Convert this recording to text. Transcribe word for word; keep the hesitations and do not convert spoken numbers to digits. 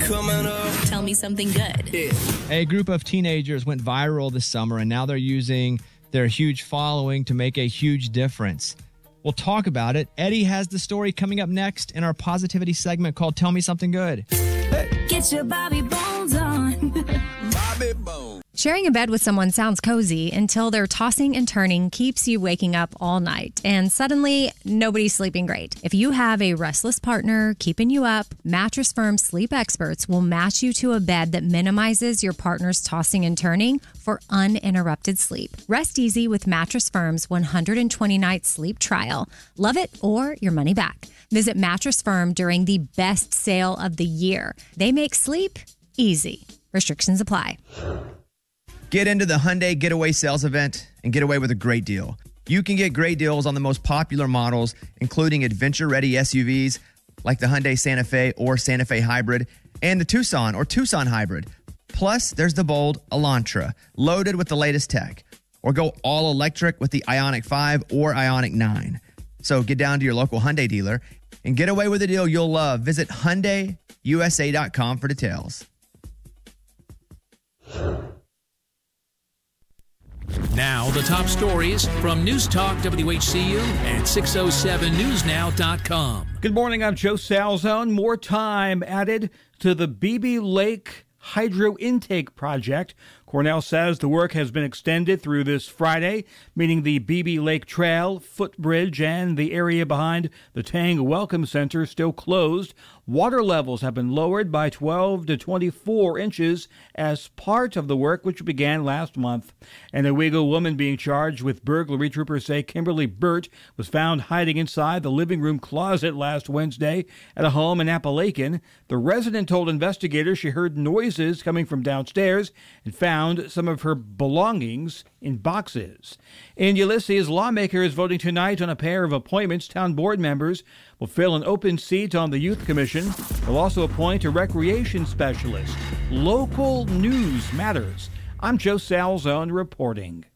coming up. Tell me something good. Yeah. A group of teenagers went viral this summer, and now they're using their huge following to make a huge difference. We'll talk about it. Eddie has the story coming up next in our positivity segment called Tell Me Something Good. Hey. Get your Bobby Bones on. Bobby Bones. Sharing a bed with someone sounds cozy until their tossing and turning keeps you waking up all night. And suddenly, nobody's sleeping great. If you have a restless partner keeping you up, Mattress Firm's sleep experts will match you to a bed that minimizes your partner's tossing and turning for uninterrupted sleep. Rest easy with Mattress Firm's one hundred twenty night sleep trial. Love it or your money back. Visit Mattress Firm during the best sale of the year. They make sleep easy. Restrictions apply. Get into the Hyundai Getaway Sales Event and get away with a great deal. You can get great deals on the most popular models, including adventure-ready S U Vs like the Hyundai Santa Fe or Santa Fe Hybrid and the Tucson or Tucson Hybrid. Plus, there's the bold Elantra, loaded with the latest tech. Or go all electric with the Ioniq five or Ioniq nine. So get down to your local Hyundai dealer and get away with a deal you'll love. Visit Hyundai U S A dot com for details. Now, the top stories from News Talk W H C U and six oh seven news now dot com. Good morning, I'm Joe Salzone. More time added to the Beebe Lake Hydro Intake Project. Cornell says the work has been extended through this Friday, meaning the Beebe Lake Trail, footbridge, and the area behind the Tang Welcome Center still closed. Water levels have been lowered by twelve to twenty-four inches as part of the work, which began last month. An Owego woman being charged with burglary, troopers say Kimberly Burt, was found hiding inside the living room closet last Wednesday at a home in Appalachian. The resident told investigators she heard noises coming from downstairs and found some of her belongings in boxes. In Ulysses, lawmakers voting tonight on a pair of appointments. Town board members will fill an open seat on the Youth Commission. They'll also appoint a recreation specialist. Local news matters. I'm Joe Salzone reporting.